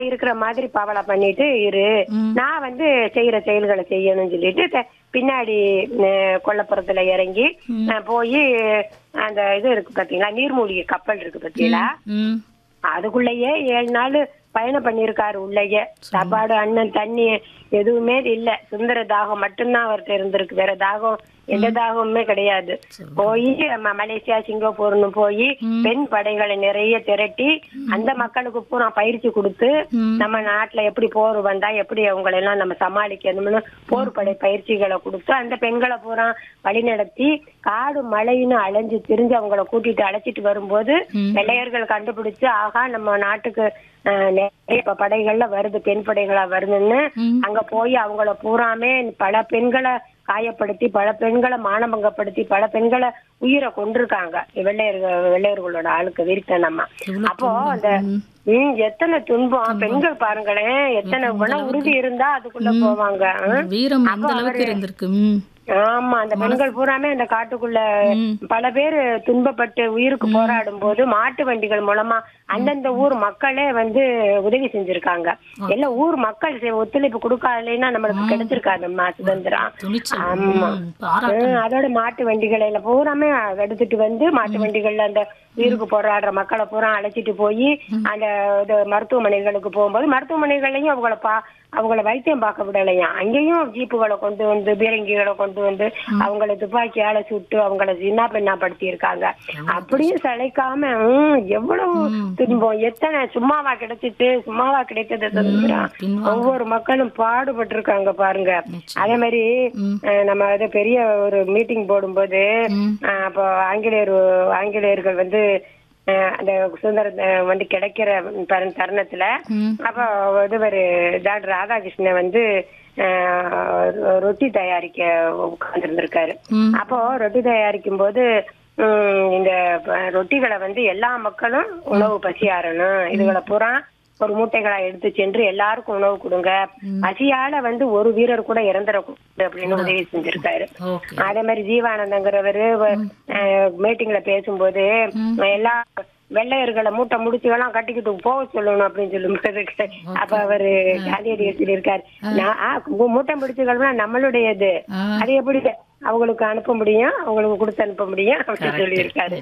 இருக்கிற மாதிரி பாவலா பண்ணிட்டு இரு, ம். நான் வந்து செய்யற செயல்களை செய்யணும்னு சொல்லிட்டு பின்னாடி கொல்லப்புறத்துல இறங்கி போய் அந்த இது இருக்கு பாத்தீங்களா, நீர்மூழ்கி கப்பல் இருக்கு பாத்தீங்களா, ம். அதுக்குள்ளேயே 7 நாள் பயணம் பண்ணிருக்காரு. உள்ளேயே சாப்பாடு, அண்ணன், தண்ணி எதுவுமே இல்ல. சுந்தர தாகம் மட்டும்தான் அவர்கிட்ட இருந்திருக்கு. வேற தாகம் எந்த தாகமுமே கிடையாது. போய் மலேசியா, சிங்கப்பூர்னு போய் பெண் படைகளை நிறைய திரட்டி அந்த மக்களுக்கு பூரா பயிற்சி கொடுத்து, நம்ம நாட்டுல எப்படி போர் வந்தா எப்படி அவங்களை எல்லாம் நம்ம சமாளிக்கணும்னு போர் படை பயிற்சிகளை கொடுத்து அந்த பெண்களை பூரா வழிநடத்தி காடு மழைன்னு அலைஞ்சு திரிஞ்சு அவங்கள கூட்டிட்டு அழைச்சிட்டு வரும்போது வெள்ளையர்கள் கண்டுபிடிச்சு, ஆகா நம்ம நாட்டுக்கு நிறைய படைகள்ல வருது, பெண் படைகளா வருதுன்னு அங்க போய் அவங்கள பூராமே பல பெண்களை காயப்படுத்தி, பல பெண்களை மானபங்கப்படுத்தி, பல பெண்களை உயிரை கொண்டிருக்காங்க வெள்ளையர்களோட ஆளுக்கு வீழ்த்தனமா. அப்போ அந்த எத்தனை துன்பம் பெண்கள் பாருங்களேன், எத்தனை குண உறுதி இருந்தா அதுக்குள்ள போவாங்க. வீரம் அந்த அளவுக்கு இருந்திருக்கு. ஆமா, அந்த பெண்கள் பூராமே அந்த காட்டுக்குள்ள பல பேர் துன்பப்பட்டு உயிருக்கு போராடும் போது மாட்டு வண்டிகள் மூலமா அந்தந்த ஊர் மக்களே வந்து உதவி செஞ்சிருக்காங்க. எல்லாம் ஊர் மக்கள் ஒத்துழைப்பு கொடுக்காதலைன்னா நம்மளுக்கு கிடைச்சிருக்காதும்மா சுதந்திரம். ஆமா, அதோட மாட்டு வண்டிகளை பூராமே எடுத்துட்டு வந்து மாட்டு வண்டிகள்ல அந்த உயிருக்கு போராடுற மக்களை பூரா அழைச்சிட்டு போய் அந்த மருத்துவமனைகளுக்கு போகும்போது மருத்துவமனைகள்லயும் அவங்கள வைத்தியம் பார்க்க விடலையா, அங்கேயும் ஜீப்புகளை கொண்டு வந்து பீரங்கிகளை கொண்டு வந்து அவங்கள துப்பாக்கியால சுட்டு அவங்கள சின்ன பெண்ணா படுத்தி இருக்காங்க. அப்படியும் சளைக்காம எவ்வளவு துன்பம், எத்தனை சும்மாவா கிடைச்சிட்டு, சும்மாவா கிடைத்தது சுதந்திரம். ஒவ்வொரு மக்களும் பாடுபட்டு இருக்காங்க பாருங்க. அதே மாதிரி நம்ம பெரிய ஒரு மீட்டிங் போடும்போது அப்போ ஆங்கிலேயர்கள் வந்து அந்த சுதந்திர வந்து கிடைக்கிற தருணத்துல அப்ப ஒரு டாக்டர் ராதாகிருஷ்ணன் வந்து ரொட்டி தயாரிக்க உட்கார்ந்துருந்திருக்காரு. அப்போ ரொட்டி தயாரிக்கும் போது இந்த ரொட்டிகளை வந்து எல்லா மக்களும் உணவு பசியாறணும், இதுகளை பூரா ஒரு மூட்டைகளா எடுத்து சென்று எல்லாருக்கும் உணவு கொடுங்க, பசியால வந்து ஒரு வீரர் கூட இறந்துடக்கூடாது அப்படின்னு உதவி செஞ்சிருக்காரு. அதே மாதிரி ஜீவானந்தங்கிறவரு மீட்டிங்ல பேசும்போது எல்லா வெள்ளையர்களை மூட்டை முடிச்சுலாம் கட்டிக்கிட்டு போக சொல்லணும் அப்படின்னு சொல்லும்போது அப்ப அவரு காந்தியடிகள் சொல்லியிருக்காரு, மூட்டை முடிச்சுகள்னா நம்மளுடையது, அது எப்படி அவங்களுக்கு அனுப்ப முடியும், அவங்களுக்கு கொடுத்து அனுப்ப முடியும் அப்படின்னு சொல்லியிருக்காரு.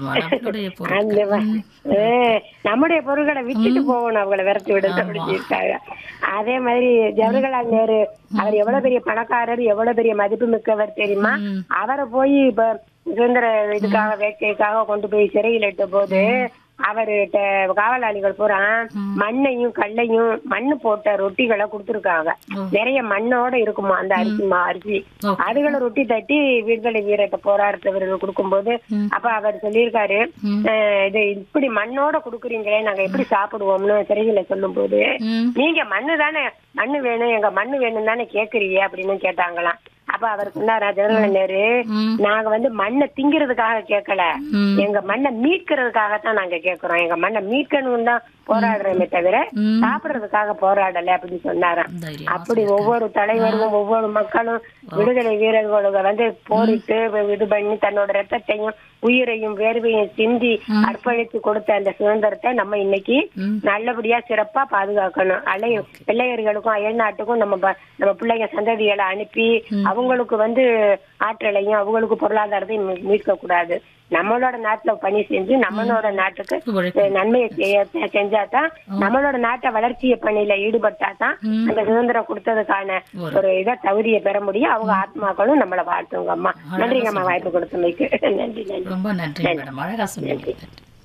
நம்முடைய பொருட்களை விட்டுட்டு போகணும், அவங்களை விரட்டி விடுறது அப்படின்னு இருக்காங்க. அதே மாதிரி ஜவஹர்லால் நேரு அவர் எவ்வளவு பெரிய பணக்காரர், எவ்வளவு பெரிய மதிப்பு மிக்கவர் தெரியுமா? அவரை போய் இப்ப சுதந்திர இதுக்காக வேட்கைக்காக கொண்டு போய் சிறையில் இட்ட போது அவரு காவலாளிகள் பூரா மண்ணையும் கல்லையும் மண்ணு போட்ட ரொட்டிகளை கொடுத்துருக்காங்க. நிறைய மண்ணோட இருக்குமா அந்த அரிசி, அதுகளை ரொட்டி தட்டி விடுதலை வீரத்தை போராடுறவர்கள் கொடுக்கும்போது அப்ப அவர் சொல்லியிருக்காரு, இது இப்படி மண்ணோட குடுக்குறீங்களே நாங்க எப்படி சாப்பிடுவோம்னு சிறையில சொல்லும் போது, நீங்க மண்ணு தானே, மண்ணு வேணும், எங்க மண்ணு வேணும் தானே கேக்குறீங்க அப்படின்னு கேட்டாங்களாம். அப்ப அவர் சொன்னாரா ஜவஹர்லால் நேரு, நாங்க வந்து மண்ணை திங்கிறதுக்காக கேட்கல, எங்க மண்ணை மீட்கிறதுக்காகத்தான் நாங்க கேக்குறோம், எங்க மண்ணை மீட்கணும் தான் போராடுறோமே தவிர சாப்பிடுறதுக்காக போராடல அப்படின்னு சொன்னாராம். அப்படி ஒவ்வொரு தலைவரும் ஒவ்வொரு மக்களும் விடுதலை வீரர்களுக்கு வந்து போரிட்டு இது பண்ணி தன்னோட ரத்தத்தையும் உயிரையும் வேர்வையும் சிந்தி அர்ப்பணித்து கொடுத்த அந்த சுதந்திரத்தை நம்ம இன்னைக்கு நல்லபடியா சிறப்பா பாதுகாக்கணும். வெள்ளையர்களுக்கும் அயல்நாட்டுக்கும் நம்ம பிள்ளைங்க சந்ததிகளை அனுப்பி அவங்களுக்கு வந்து ஆற்றலையும் அவங்களுக்கு பொருளாதாரத்தையும் மீட்க கூடாது. நம்மளோட நாட்டுல பணி செஞ்சு நம்மளோட நாட்டுக்கு நன்மையை செஞ்சாதான், நம்மளோட நாட்டை வளர்ச்சிய பணியில ஈடுபட்டாதான் அந்த சுதந்திரம் கொடுத்ததுக்கான ஒரு இதை தகுதியை பெற முடியும். அவங்க ஆத்மாக்களும் நம்மளை வாழ்த்துங்க. அம்மா நன்றிங்க அம்மா, வாய்ப்பு கொடுத்தமைக்கு நன்றி. ரொம்ப நன்றி மேடம், அழகா சொன்னீங்க.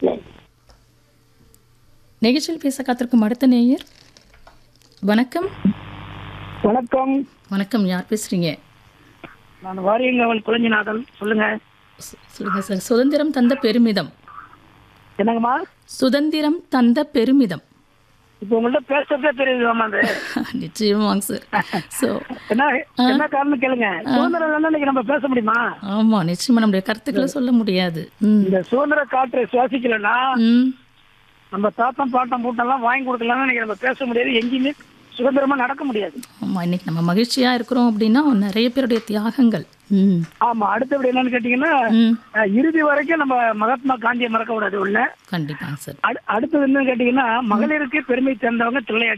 நிகழ்ச்சியில் பேச காத்திருக்கும் அடுத்த நேயர். வணக்கம். வணக்கம். வணக்கம், யார் பேசுறீங்க? நான் வாரியங்கவன் குழஞ்சிநாதன். சொல்லுங்க. சொல்லுங்க சார். சுதந்திரம் தந்த பெருமிதம். என்னங்கம்மா? சுதந்திரம் தந்த பெருமிதம். இப்போ உங்கள்ட்ட பேசுறதே தெரியுதுமா? நிச்சயமாங்க சார். சோ என்ன காரணம் கேளுங்க. சுதந்திரம் இன்னைக்கு நம்ம பேச முடியுமா? ஆமா, நிச்சயமா நம்முடைய கருத்துக்களை சொல்ல முடியாது. இந்த சுதந்திர காற்றை சுவாசிக்கலன்னா நம்ம தாத்தம் பாட்டம் பூட்டெல்லாம் வாங்கி கொடுக்கலாம் இன்னைக்கு நம்ம பேச முடியாது, எங்கேயுமே சுதந்திரமா நடக்க முடியாது. ஆமா, இன்னைக்கு நம்ம மகிழ்ச்சியா இருக்கிறோம் அப்படின்னா நிறைய பேருடைய தியாகங்கள் ம் ஆமா, அடுத்தபடி என்னன்னு கேட்டீங்கன்னா, ம் இறுதி வரைக்கும் நம்ம மகாத்மா காந்தியை மறக்க கூடாது ஒண்ணு. கண்டிப்பாங்க சார். அடுத்தது என்னன்னு கேட்டீங்கன்னா, மகளிருக்கு பெருமை சேர்ந்தவங்க தில்லை